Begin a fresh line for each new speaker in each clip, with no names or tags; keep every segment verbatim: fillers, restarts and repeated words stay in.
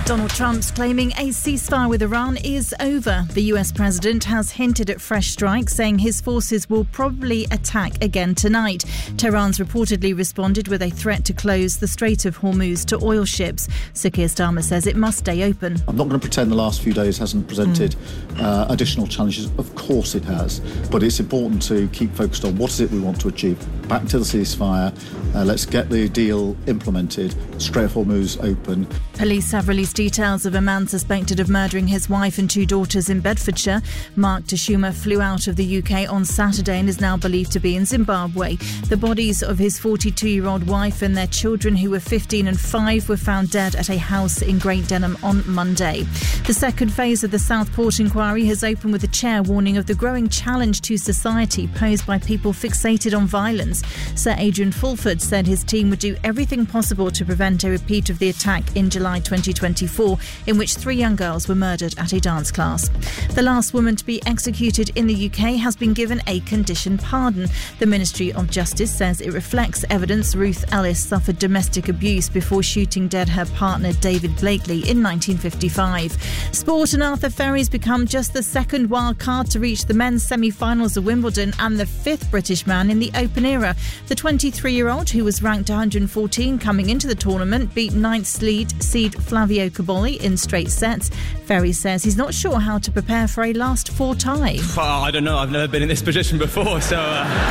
Donald Trump's claiming a ceasefire with Iran is over. The U S president has hinted at fresh strikes, saying his forces will probably attack again tonight. Tehran's reportedly responded with a threat to close the Strait of Hormuz to oil ships. Sir Keir Starmer says it must stay open.
I'm not going to pretend the last few days hasn't presented mm. uh, additional challenges. Of course it has. But it's important to keep focused on what is it we want to achieve. Back to the ceasefire. Uh, let's get the deal implemented. Strait of Hormuz open.
Police have released details of a man suspected of murdering his wife and two daughters in Bedfordshire. Mark Tashuma flew out of the U K on Saturday and is now believed to be in Zimbabwe. The bodies of his forty-two-year-old wife and their children, who were fifteen and five, were found dead at a house in Great Denham on Monday. The second phase of the Southport inquiry has opened with the chair warning of the growing challenge to society posed by people fixated on violence. Sir Adrian Fulford said his team would do everything possible to prevent a repeat of the attack in July twenty twenty-four, in which three young girls were murdered at a dance class. The last woman to be executed in the U K has been given a conditioned pardon. The Ministry of Justice says it reflects evidence Ruth Ellis suffered domestic abuse before shooting dead her partner David Blakely in nineteen fifty-five. Sport, and Arthur Ferry's become just the second wild card to reach the men's semi-finals of Wimbledon and the fifth British man in the Open era. The twenty-three-year-old, who was ranked one hundred fourteen coming into the tournament, beat ninth seed seed Flavio Cobolli in straight sets. Ferry says he's not sure how to prepare for a last four tie.
Well, I don't know. I've never been in this position before, so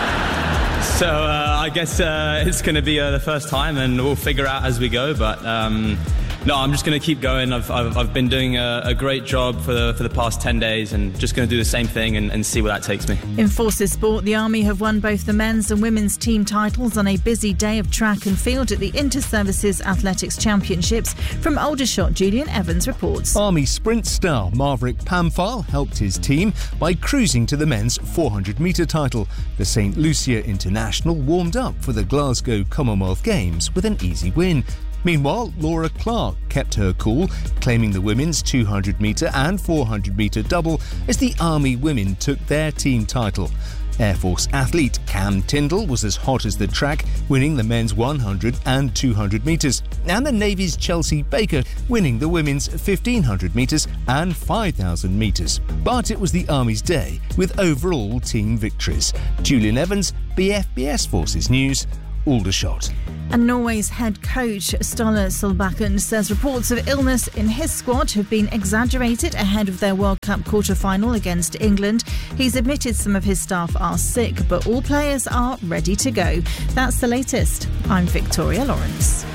uh, so uh, I guess uh, it's going to be uh, the first time, and we'll figure out as we go. But um, no, I'm just going to keep going. I've I've, I've been doing a, a great job for the for the past ten days, and just going to do the same thing and, and see where that takes me.
In Forces Sport, the Army have won both the men's and women's team titles on a busy day of track and field at the Inter-Services Athletics Championships. From Aldershot, Julian Evans reports.
Army sprint star Maverick Pamphile helped his team by cruising to the men's four hundred metre title. The Saint Lucia International warmed up for the Glasgow Commonwealth Games with an easy win. Meanwhile, Laura Clark kept her cool, claiming the women's two hundred metre and four hundred metre double as the Army women took their team title. Air Force athlete Cam Tindall was as hot as the track, winning the men's one hundred and two hundred metres, and the Navy's Chelsea Baker winning the women's fifteen hundred metres and five thousand metres. But it was the Army's day, with overall team victories. Julian Evans, B F B S Forces News, Aldershot.
And Norway's head coach, Ståle Solbakken, says reports of illness in his squad have been exaggerated ahead of their World Cup quarter-final against England. He's admitted some of his staff are sick, but all players are ready to go. That's the latest. I'm Victoria Lawrence.